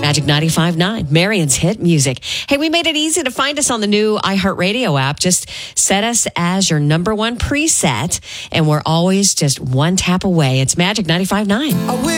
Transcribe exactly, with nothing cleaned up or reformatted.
Magic ninety-five point nine, Marion's hit music. Hey, we made it easy to find us on the new iHeartRadio app. Just set us as your number one preset, and we're always just one tap away. It's Magic ninety-five point nine.